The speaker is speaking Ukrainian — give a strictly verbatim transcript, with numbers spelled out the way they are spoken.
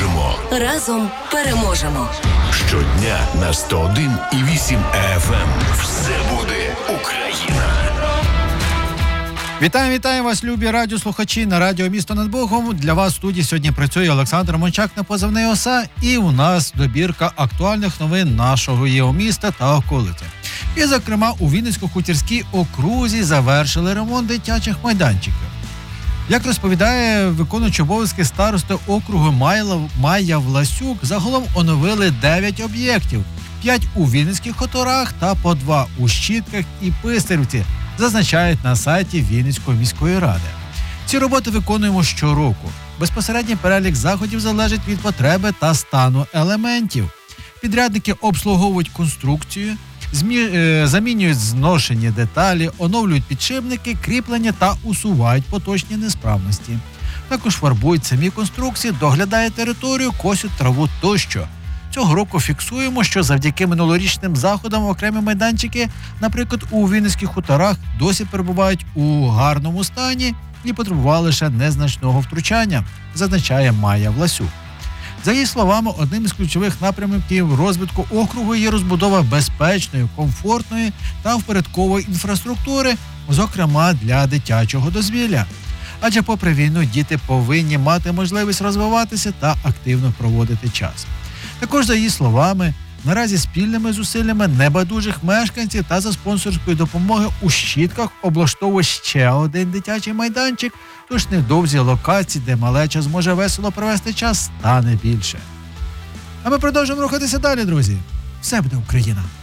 працюємо. Разом переможемо. Щодня на сто один і вісім еф ем. Все буде Україна. Вітаю, вітаю вас, любі радіослухачі на радіо «Місто над Богом». Для вас в студії сьогодні працює Олександр Мончак на позивний ОСА. І у нас добірка актуальних новин нашого його міста та околиці. І, зокрема, у Вінницько-Хутірській окрузі завершили ремонт дитячих майданчиків. Як розповідає виконуючий обов'язки старости округу Майя Власюк, загалом оновили дев'ять об'єктів. п'ять у Вінницьких хуторах та по два у Щітках і Писарівці, зазначають на сайті Вінницької міської ради. Ці роботи виконуємо щороку. Безпосередній перелік заходів залежить від потреби та стану елементів. Підрядники обслуговують конструкцію, змі... е... замінюють зношені деталі, оновлюють підшипники, кріплення та усувають поточні несправності. Також фарбують самі конструкції, доглядають територію, косять траву тощо. Цього року фіксуємо, що завдяки минулорічним заходам окремі майданчики, наприклад, у Вінницьких хуторах, досі перебувають у гарному стані і потребували лише незначного втручання, зазначає Майя Власюк. За її словами, одним із ключових напрямків розвитку округу є розбудова безпечної, комфортної та впорядкової інфраструктури, зокрема для дитячого дозвілля. Адже попри війну діти повинні мати можливість розвиватися та активно проводити час. Також, за її словами, наразі спільними зусиллями небайдужих мешканців та за спонсорської допомоги у Щітках облаштовує ще один дитячий майданчик, тож невдовзі локацій, де малеча зможе весело провести час, стане більше. А ми продовжуємо рухатися далі, друзі. Все буде Україна!